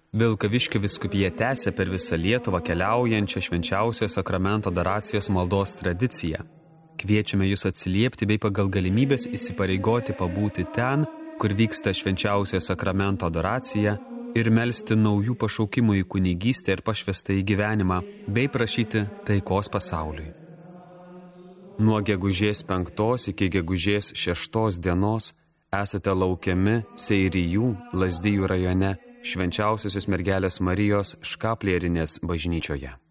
Vilkaviškio vyskupija tęsia per visą Lietuvą keliaujančią švenčiausio sakramento adoracijos maldos tradiciją. Kviečiame jūs atsiliepti bei pagal galimybės įsipareigoti pabūti ten, kur vyksta švenčiausio sakramento adoracija ir melsti naujų pašaukimų į kunigystę ir pašvestą į gyvenimą, bei prašyti taikos pasauliui. Nuo gegužės 5 iki gegužės 6 dienos esate laukiami Seirijų, Lazdijų rajone, Švenčiausiosios mergelės Marijos Škaplierinės bažnyčioje.